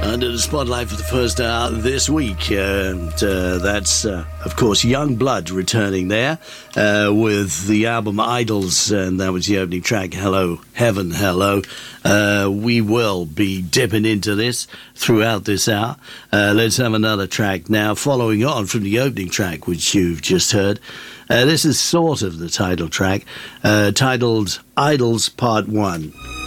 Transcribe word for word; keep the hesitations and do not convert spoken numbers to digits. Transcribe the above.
Under the spotlight for the first hour this week, and uh, that's, uh, of course, Young Blood returning there uh, with the album Idols, and that was the opening track, Hello, Heaven, Hello. Uh, we will be dipping into this throughout this hour. Uh, let's have another track now, following on from the opening track, which you've just heard. Uh, this is sort of the title track, uh, titled Idols Part one.